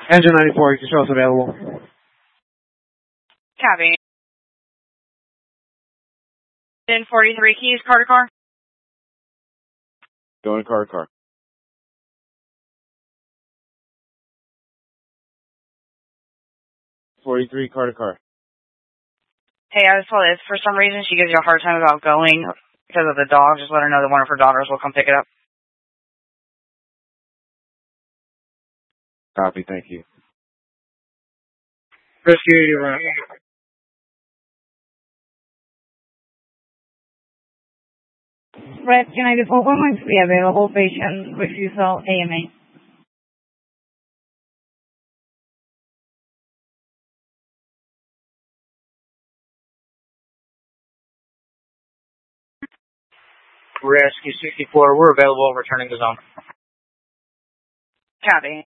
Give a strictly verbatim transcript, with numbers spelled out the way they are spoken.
Engine ninety-four, you can show us available. Copy. In forty-three keys, car to car. Going car to car. forty-three, car to car. Hey, I just saw this. For some reason, she gives you a hard time about going because of the dog. Just let her know that one of her daughters will come pick it up. Copy, thank you. Rescue, you're right. Rescue ninety-four, one might be available. Patient refusal A M A. Rescue sixty-four, we're available, returning the zone. Copy.